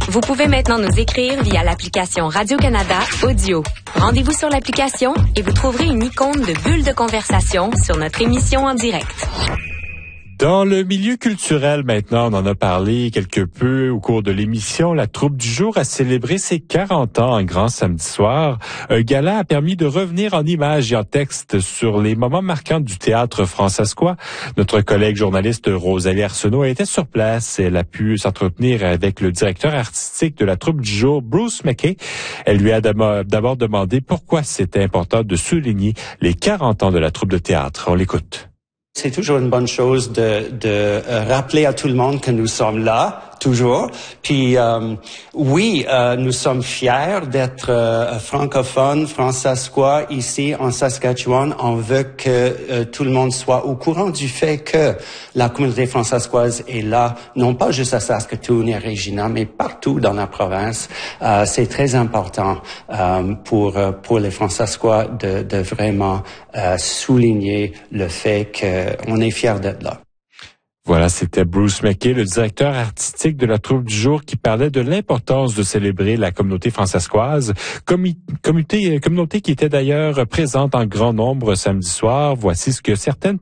Vous pouvez maintenant nous écrire via l'application Radio-Canada Audio. Rendez-vous sur l'application et vous trouverez une icône de bulle de conversation sur notre émission en direct. Dans le milieu culturel, maintenant, on en a parlé quelque peu au cours de l'émission. La troupe du jour a célébré ses 40 ans un grand samedi soir. Un gala a permis de revenir en images et en texte sur les moments marquants du théâtre francescois. Notre collègue journaliste Rosalie Arsenault était sur place. Elle a pu s'entretenir avec le directeur artistique de la troupe du jour, Bruce McKay. Elle lui a d'abord demandé pourquoi c'était important de souligner les 40 ans de la troupe de théâtre. On l'écoute. C'est toujours une bonne chose de rappeler à tout le monde que nous sommes là, toujours. Puis oui, nous sommes fiers d'être francophones, francescois ici en Saskatchewan. On veut que tout le monde soit au courant du fait que la communauté francescoise est là, non pas juste à Saskatoon et à Regina, mais partout dans la province. C'est très important pour les francescois de vraiment souligner le fait qu'on est fiers d'être là. Voilà, c'était Bruce McKay, le directeur artistique de la troupe du jour, qui parlait de l'importance de célébrer la communauté francescoise, communauté qui était d'ailleurs présente en grand nombre samedi soir. Voici ce que certaines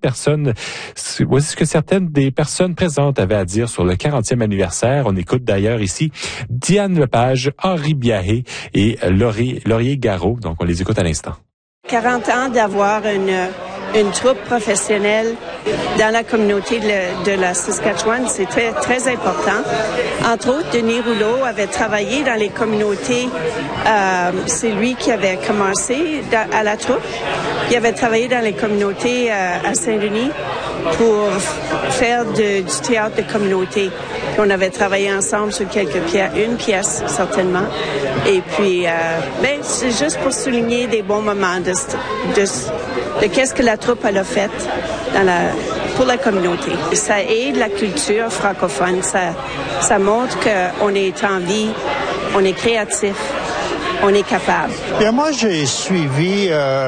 des personnes présentes avaient à dire sur le 40e anniversaire. On écoute d'ailleurs ici Diane Lepage, Henri Biahé et Laurier Garot. Donc, on les écoute à l'instant. 40 ans d'avoir une troupe professionnelle dans la communauté de la Saskatchewan, c'est très, très important. Entre autres, Denis Rouleau avait travaillé dans les communautés. C'est lui qui avait commencé à la troupe. Il avait travaillé dans les communautés à Saint-Denis pour faire du théâtre de communauté. Puis on avait travaillé ensemble sur une pièce, certainement. Et puis, c'est juste pour souligner des bons moments de qu'est-ce que la troupe elle a fait pour la communauté. Ça aide la culture francophone. Ça montre qu'on est en vie, on est créatif, on est capable. Bien, moi, j'ai suivi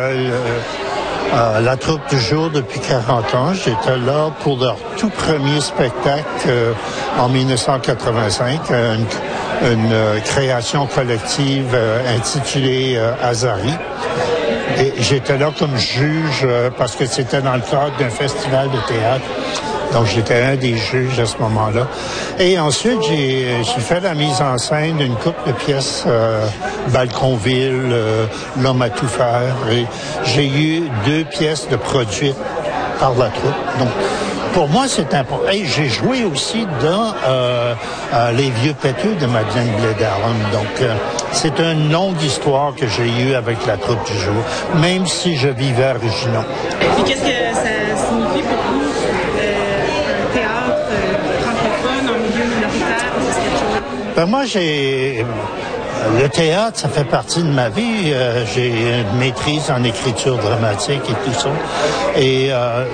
la troupe du jour depuis 40 ans. J'étais là pour leur tout premier spectacle en 1985, une création collective intitulée Azari. Et j'étais là comme juge parce que c'était dans le cadre d'un festival de théâtre. Donc, j'étais un des juges à ce moment-là. Et ensuite, j'ai fait la mise en scène d'une couple de pièces, Balconville, L'homme à tout faire. Et j'ai eu 2 pièces de produites par la troupe. Donc, pour moi, c'est important. Et j'ai joué aussi dans Les Vieux Péteux de Madeleine Blais-Darlon. Donc, c'est une longue histoire que j'ai eue avec la troupe du jour, même si je vivais à Regina. Et qu'est-ce que ça signifie pour vous, théâtre francophone en milieu minoritaire en Saskatchewan? Ben moi, le théâtre, ça fait partie de ma vie. J'ai une maîtrise en écriture dramatique et tout ça. Et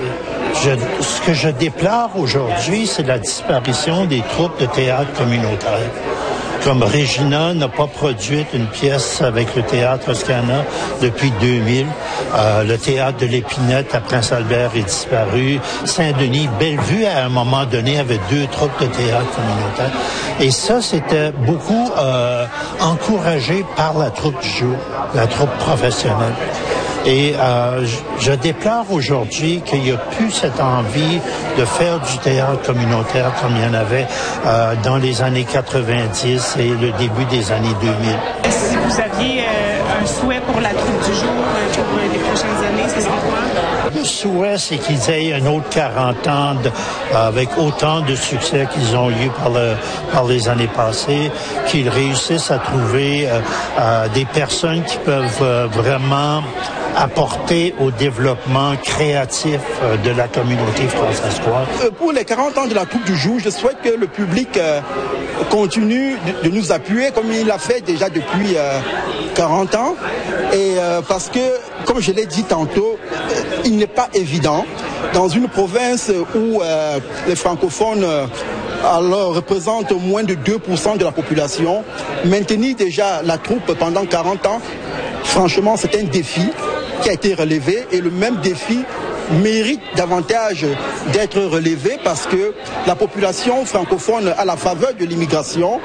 ce que je déplore aujourd'hui, c'est la disparition des troupes de théâtre communautaire. Comme Regina n'a pas produit une pièce avec le Théâtre Toscana depuis 2000. Le Théâtre de l'Épinette à Prince-Albert est disparu. Saint-Denis, Bellevue, à un moment donné, avait 2 troupes de théâtre communautaire. Et ça, c'était beaucoup encouragé par la troupe du jour, la troupe professionnelle. Et je déplore aujourd'hui qu'il n'y a plus cette envie de faire du théâtre communautaire comme il y en avait dans les années 90 et le début des années 2000. Si vous aviez un souhait pour la troupe du jour pour les prochaines années, ce serait quoi? Le souhait, c'est qu'ils aient un autre 40 ans avec autant de succès qu'ils ont eu par les années passées, qu'ils réussissent à trouver des personnes qui peuvent vraiment apporter au développement créatif de la communauté francescoise. Pour les 40 ans de la troupe du jour, je souhaite que le public continue de nous appuyer comme il l'a fait déjà depuis 40 ans. Et parce que, comme je l'ai dit tantôt, il n'est pas évident dans une province où les francophones alors représentent moins de 2% de la population, maintenir déjà la troupe pendant 40 ans, franchement, c'est un défi qui a été relevé et le même défi mérite davantage d'être relevé parce que la population francophone, à la faveur de l'immigration,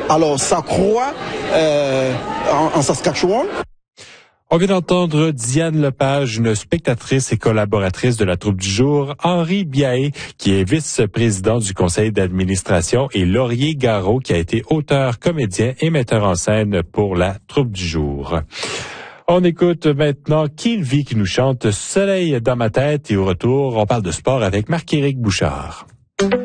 Alors, ça croît en Saskatchewan. On vient d'entendre Diane Lepage, une spectatrice et collaboratrice de la troupe du jour, Henri Biaé, qui est vice-président du conseil d'administration, et Laurier Garot, qui a été auteur, comédien et metteur en scène pour la troupe du jour. On écoute maintenant Kylvi qui nous chante Soleil dans ma tête, et au retour, on parle de sport avec Marc-Éric Bouchard.